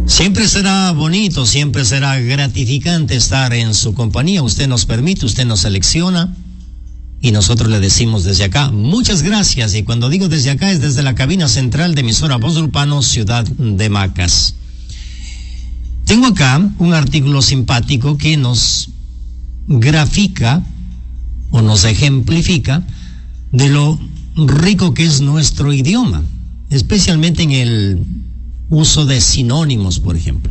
Siempre será bonito, siempre será gratificante estar en su compañía. Usted nos permite, usted nos selecciona y nosotros le decimos desde acá, muchas gracias. Y cuando digo desde acá es desde la cabina central de emisora Voz Urbano, Ciudad de Macas. Tengo acá un artículo simpático que nos grafica o nos ejemplifica de lo rico que es nuestro idioma, especialmente en el uso de sinónimos, por ejemplo,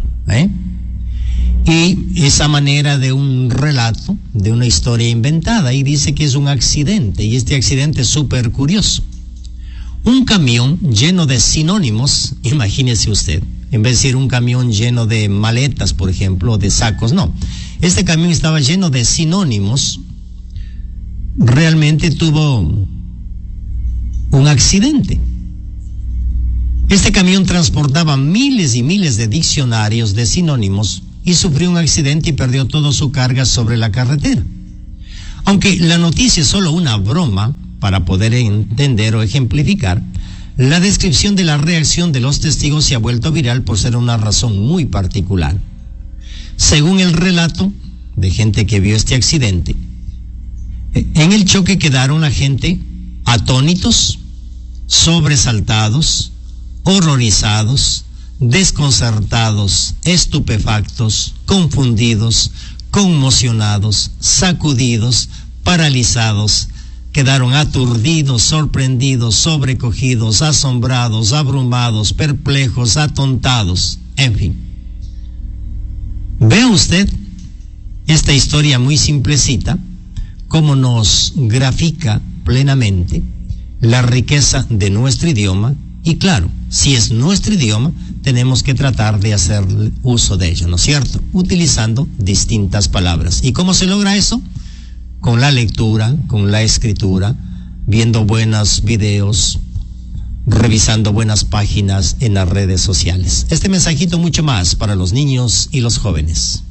y esa manera de un relato, de una historia inventada, y dice que es un accidente, y este accidente es súper curioso. Un camión lleno de sinónimos, imagínese usted, en vez de decir un camión lleno de maletas, por ejemplo, o de sacos, no. Este camión estaba lleno de sinónimos, realmente tuvo un accidente. Este camión transportaba miles y miles de diccionarios de sinónimos y sufrió un accidente y perdió toda su carga sobre la carretera. Aunque la noticia es solo una broma para poder entender o ejemplificar, la descripción de la reacción de los testigos se ha vuelto viral por ser una razón muy particular. Según el relato de gente que vio este accidente, en el choque quedaron la gente atónitos, sobresaltados, horrorizados, desconcertados, estupefactos, confundidos, conmocionados, sacudidos, paralizados, quedaron aturdidos, sorprendidos, sobrecogidos, asombrados, abrumados, perplejos, atontados, en fin. Vea usted esta historia muy simplecita, cómo nos grafica plenamente la riqueza de nuestro idioma. Y claro, si es nuestro idioma, tenemos que tratar de hacer uso de ello, ¿no es cierto? Utilizando distintas palabras. ¿Y cómo se logra eso? Con la lectura, con la escritura, viendo buenos videos, revisando buenas páginas en las redes sociales. Este mensajito mucho más para los niños y los jóvenes.